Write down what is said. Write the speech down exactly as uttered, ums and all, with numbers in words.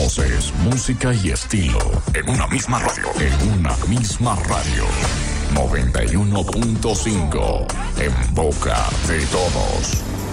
Voces, música y estilo en una misma radio. En una misma radio. noventa y uno punto cinco en boca de todos.